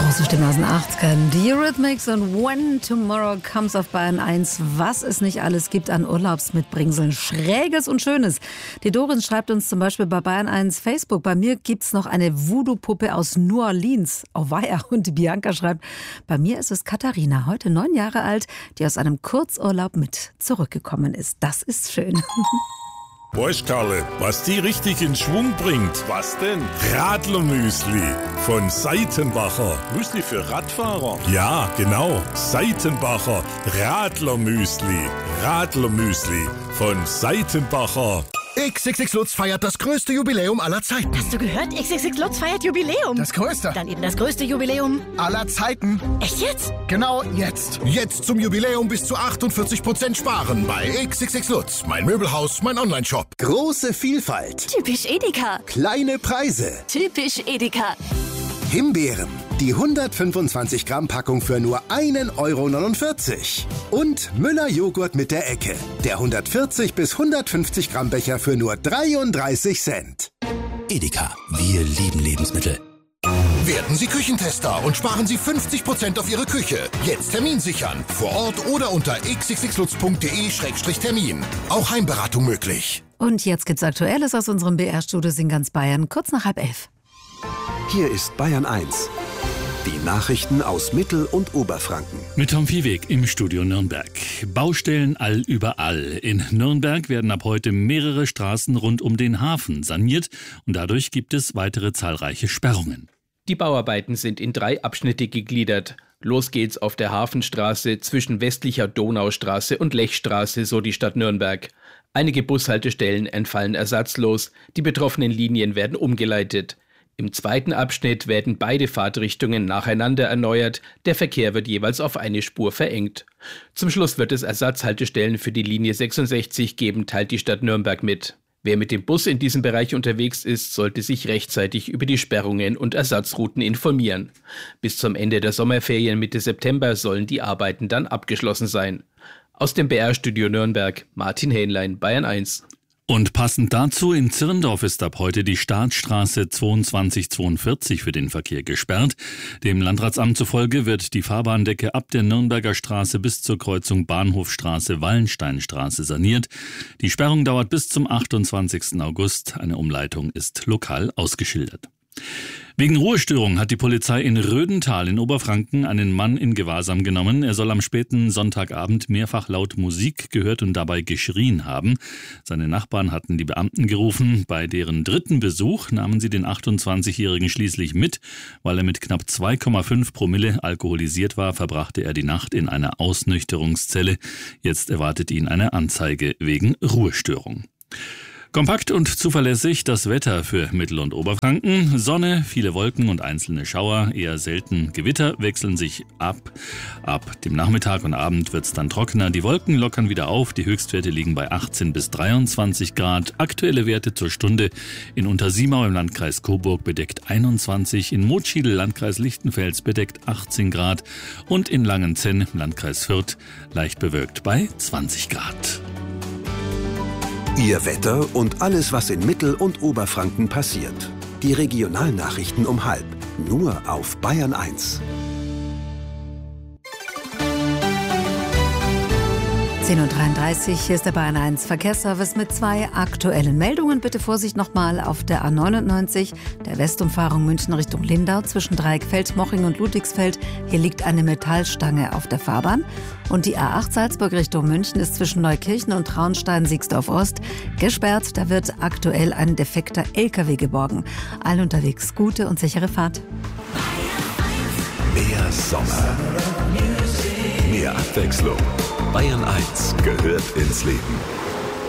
große Stimme aus den 80ern. Die Eurythmics und When Tomorrow Comes auf Bayern 1. Was es nicht alles gibt an Urlaubsmitbringseln. Schräges und Schönes. Die Doris schreibt uns zum Beispiel bei Bayern 1 Facebook. Bei mir gibt's noch eine Voodoo-Puppe aus New Orleans. Auweia. Und die Bianca schreibt, bei mir ist es Katharina, heute 9 Jahre alt, die aus einem Kurzurlaub mit zurückgekommen ist. Das ist schön. Weißt Karle, was die richtig in Schwung bringt? Was denn? Radlermüsli von Seitenbacher. Müsli für Radfahrer? Ja, genau. Seitenbacher Radlermüsli. Radlermüsli von Seitenbacher. XXX Lutz feiert das größte Jubiläum aller Zeiten. Hast du gehört? XXX Lutz feiert Jubiläum. Das größte. Dann eben das größte Jubiläum aller Zeiten. Echt jetzt? Genau jetzt. Jetzt zum Jubiläum bis zu 48% sparen bei XXX Lutz. Mein Möbelhaus, mein Onlineshop. Große Vielfalt. Typisch Edeka. Kleine Preise. Typisch Edeka. Himbeeren. Die 125 Gramm Packung für nur 1,49 €. Und Müller Joghurt mit der Ecke. Der 140 bis 150 Gramm Becher für nur 33 Cent. Edeka. Wir lieben Lebensmittel. Werden Sie Küchentester und sparen Sie 50% auf Ihre Küche. Jetzt Termin sichern. Vor Ort oder unter xxxlutz.de/termin. Auch Heimberatung möglich. Und jetzt gibt's Aktuelles aus unserem BR-Studio in ganz Bayern, kurz nach 10:30. Hier ist Bayern 1. Die Nachrichten aus Mittel- und Oberfranken. Mit Tom Viehweg im Studio Nürnberg. Baustellen überall. In Nürnberg werden ab heute mehrere Straßen rund um den Hafen saniert und dadurch gibt es weitere zahlreiche Sperrungen. Die Bauarbeiten sind in 3 Abschnitte gegliedert. Los geht's auf der Hafenstraße zwischen westlicher Donaustraße und Lechstraße, so die Stadt Nürnberg. Einige Bushaltestellen entfallen ersatzlos, die betroffenen Linien werden umgeleitet. Im zweiten Abschnitt werden beide Fahrtrichtungen nacheinander erneuert, der Verkehr wird jeweils auf eine Spur verengt. Zum Schluss wird es Ersatzhaltestellen für die Linie 66 geben, teilt die Stadt Nürnberg mit. Wer mit dem Bus in diesem Bereich unterwegs ist, sollte sich rechtzeitig über die Sperrungen und Ersatzrouten informieren. Bis zum Ende der Sommerferien Mitte September sollen die Arbeiten dann abgeschlossen sein. Aus dem BR-Studio Nürnberg, Martin Hähnlein, Bayern 1. Und passend dazu, in Zirndorf ist ab heute die Staatsstraße 2242 für den Verkehr gesperrt. Dem Landratsamt zufolge wird die Fahrbahndecke ab der Nürnberger Straße bis zur Kreuzung Bahnhofstraße-Wallensteinstraße saniert. Die Sperrung dauert bis zum 28. August. Eine Umleitung ist lokal ausgeschildert. Wegen Ruhestörung hat die Polizei in Rödental in Oberfranken einen Mann in Gewahrsam genommen. Er soll am späten Sonntagabend mehrfach laut Musik gehört und dabei geschrien haben. Seine Nachbarn hatten die Beamten gerufen. Bei deren dritten Besuch nahmen sie den 28-Jährigen schließlich mit. Weil er mit knapp 2,5 Promille alkoholisiert war, verbrachte er die Nacht in einer Ausnüchterungszelle. Jetzt erwartet ihn eine Anzeige wegen Ruhestörung. Kompakt und zuverlässig das Wetter für Mittel- und Oberfranken. Sonne, viele Wolken und einzelne Schauer, eher selten Gewitter wechseln sich ab. Ab dem Nachmittag und Abend wird es dann trockener. Die Wolken lockern wieder auf. Die Höchstwerte liegen bei 18 bis 23 Grad. Aktuelle Werte zur Stunde in Untersimau im Landkreis Coburg bedeckt 21, in Motschiedl, Landkreis Lichtenfels bedeckt 18 Grad und in Langenzenn im Landkreis Fürth leicht bewölkt bei 20 Grad. Ihr Wetter und alles, was in Mittel- und Oberfranken passiert. Die Regionalnachrichten um 12:30. Nur auf Bayern 1. 10:33 Uhr, hier ist der Bayern 1 Verkehrsservice mit 2 aktuellen Meldungen. Bitte Vorsicht nochmal auf der A99, der Westumfahrung München Richtung Lindau zwischen Dreieckfeld, Moching und Ludwigsfeld. Hier liegt eine Metallstange auf der Fahrbahn. Und die A8 Salzburg Richtung München ist zwischen Neukirchen und Traunstein-Siegsdorf Ost gesperrt. Da wird aktuell ein defekter LKW geborgen. Allen unterwegs gute und sichere Fahrt. Mehr Sommer. Mehr Abwechslung. Bayern 1 gehört ins Leben.